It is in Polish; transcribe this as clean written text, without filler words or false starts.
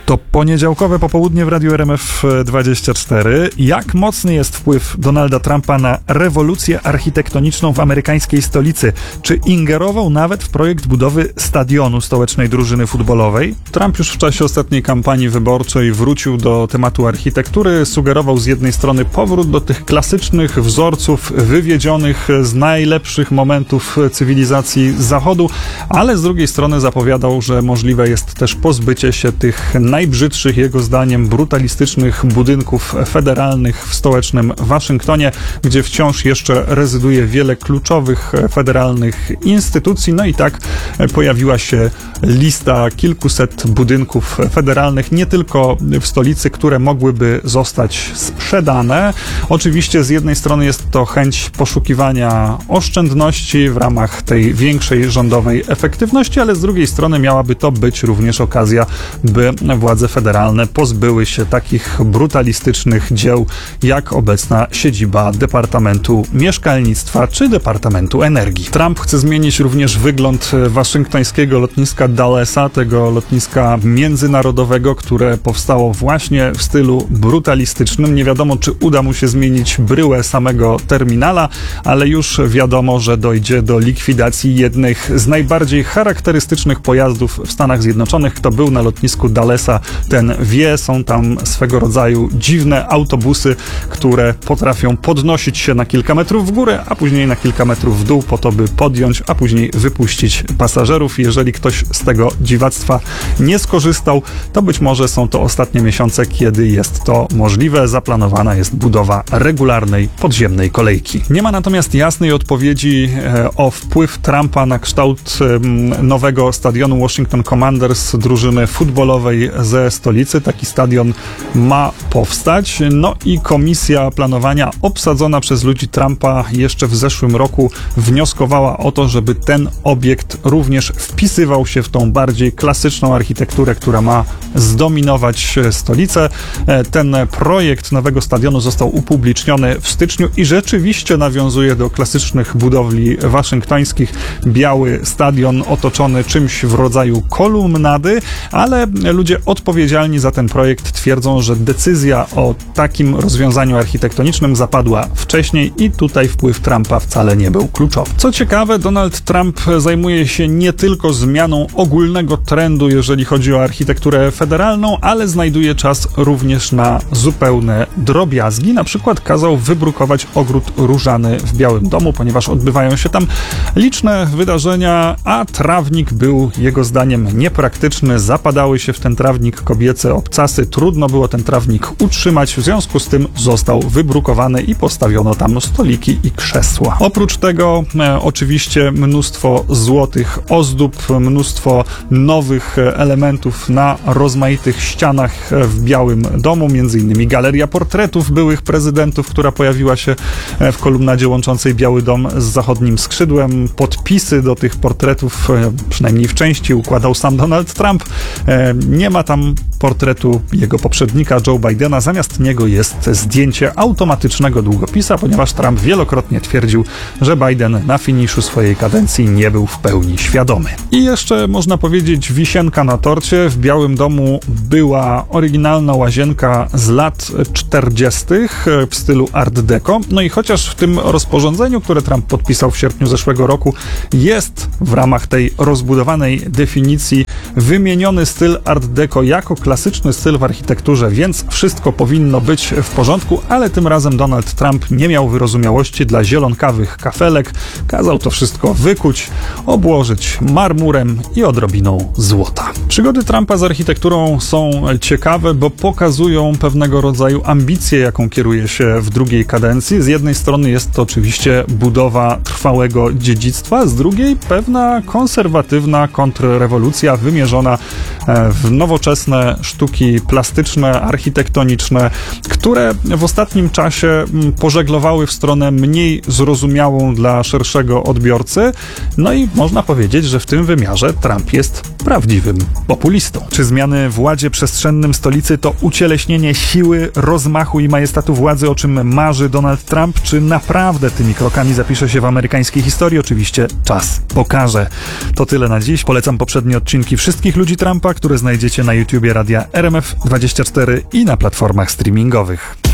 To poniedziałkowe popołudnie w Radiu RMF24. Jak mocny jest wpływ Donalda Trumpa na rewolucję architektoniczną w amerykańskiej stolicy? Czy ingerował nawet w projekt budowy stadionu stołecznej drużyny futbolowej? Trump już w czasie ostatniej kampanii wyborczej wrócił do tematu architektury. Sugerował z jednej strony powrót do tych klasycznych wzorców wywiedzionych z najlepszych momentów cywilizacji Zachodu, ale z drugiej strony zapowiadał, że możliwe jest też pozbycie się tych najbrzydszych, jego zdaniem, brutalistycznych budynków federalnych w stołecznym Waszyngtonie, gdzie wciąż jeszcze rezyduje wiele kluczowych federalnych instytucji. No i tak pojawiła się lista kilkuset budynków federalnych, nie tylko w stolicy, które mogłyby zostać sprzedane. Oczywiście z jednej strony jest to chęć poszukiwania oszczędności w ramach tej większej rządowej efektywności, ale z drugiej strony miałaby to być również okazja, by władze federalne pozbyły się takich brutalistycznych dzieł jak obecna siedziba Departamentu Mieszkalnictwa czy Departamentu Energii. Trump chce zmienić również wygląd waszyngtońskiego lotniska Dallasa, tego lotniska międzynarodowego, które powstało właśnie w stylu brutalistycznym. Nie wiadomo, czy uda mu się zmienić bryłę samego terminala, ale już wiadomo, że dojdzie do likwidacji jednych z najbardziej charakterystycznych pojazdów w Stanach Zjednoczonych. Kto był na lotnisku Dallasa, ten wie, są tam swego rodzaju dziwne autobusy, które potrafią podnosić się na kilka metrów w górę, a później na kilka metrów w dół po to, by podjąć, a później wypuścić pasażerów. Jeżeli ktoś z tego dziwactwa nie skorzystał, to być może są to ostatnie miesiące, kiedy jest to możliwe. Zaplanowana jest budowa regularnej podziemnej kolejki. Nie ma natomiast jasnej odpowiedzi o wpływ Trumpa na kształt nowego stadionu Washington Commanders, drużyny futbolowej ze stolicy. Taki stadion ma powstać. No i komisja planowania obsadzona przez ludzi Trumpa jeszcze w zeszłym roku wnioskowała o to, żeby ten obiekt również wpisywał się w tą bardziej klasyczną architekturę, która ma zdominować stolicę. Ten projekt nowego stadionu został upubliczniony w styczniu i rzeczywiście nawiązuje do klasycznych budowli waszyngtońskich. Biały stadion otoczony czymś w rodzaju kolumnady, ale ludzie odpowiedzialni za ten projekt twierdzą, że decyzja o takim rozwiązaniu architektonicznym zapadła wcześniej i tutaj wpływ Trumpa wcale nie był kluczowy. Co ciekawe, Donald Trump zajmuje się nie tylko zmianą ogólnego trendu, jeżeli chodzi o architekturę federalną, ale znajduje czas również na zupełne drobiazgi. Na przykład kazał wybrukować ogród różany w Białym Domu, ponieważ odbywają się tam liczne wydarzenia, a trawnik był jego zdaniem niepraktyczny. Zapadały się w ten trawnik kobiece obcasy. Trudno było ten trawnik utrzymać, w związku z tym został wybrukowany i postawiono tam stoliki i krzesła. Oprócz tego oczywiście mnóstwo złotych ozdób, mnóstwo nowych elementów na rozmaitych ścianach w Białym Domu, między innymi galeria portretów byłych prezydentów, która pojawiła się w kolumnadzie łączącej Biały Dom z zachodnim skrzydłem. Podpisy do tych portretów, przynajmniej w części, układał sam Donald Trump. Nie ma tam portretu jego poprzednika Joe Bidena, zamiast niego jest zdjęcie automatycznego długopisa, ponieważ Trump wielokrotnie twierdził, że Biden na finiszu swojej kadencji nie był w pełni świadomy. I jeszcze można powiedzieć wisienka na torcie. W Białym Domu była oryginalna łazienka z lat 40. w stylu Art Deco. No i chociaż w tym rozporządzeniu, które Trump podpisał w sierpniu zeszłego roku, jest w ramach tej rozbudowanej definicji wymieniony styl Art Deco jako klasyczny styl w architekturze, więc wszystko powinno być w porządku, ale tym razem Donald Trump nie miał wyrozumiałości dla zielonkawych kafelek. Kazał to wszystko wykuć, obłożyć marmurem i odrobiną złota. Przygody Trumpa z architekturą są ciekawe, bo pokazują pewnego rodzaju ambicję, jaką kieruje się w drugiej kadencji. Z jednej strony jest to oczywiście budowa trwałego dziedzictwa, z drugiej pewna konserwatywna kontrrewolucja wymierzona w nowoczesne sztuki plastyczne, architektoniczne, które w ostatnim czasie pożeglowały w stronę mniej zrozumiałą dla szerszego odbiorcy. No i można powiedzieć, że w tym wymiarze Trump jest prawdziwym populistą. Czy zmiany w ładzie przestrzennym stolicy to ucieleśnienie siły, rozmachu i majestatu władzy, o czym marzy Donald Trump? Czy naprawdę tymi krokami zapisze się w amerykańskiej historii? Oczywiście czas pokaże. To tyle na dziś. Polecam poprzednie odcinki Wszystkich ludzi Trumpa, które znajdziecie na YouTubie Radia RMF24 i na platformach streamingowych.